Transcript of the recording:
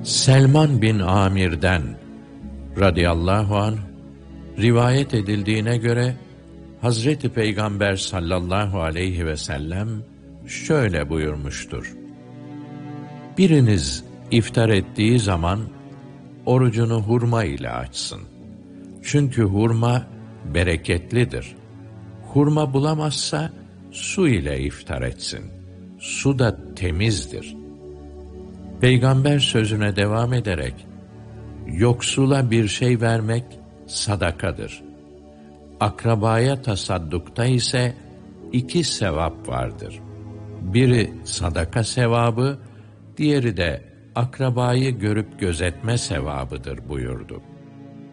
Selman bin Amir'den radıyallahu anh rivayet edildiğine göre Hazreti Peygamber sallallahu aleyhi ve sellem şöyle buyurmuştur: Biriniz iftar ettiği zaman orucunu hurma ile açsın. Çünkü hurma bereketlidir. Hurma bulamazsa su ile iftar etsin. Su da temizdir. Peygamber sözüne devam ederek, yoksula bir şey vermek sadakadır. Akrabaya tasaddukta ise 2 sevap vardır. Biri sadaka sevabı, diğeri de akrabayı görüp gözetme sevabıdır buyurdu.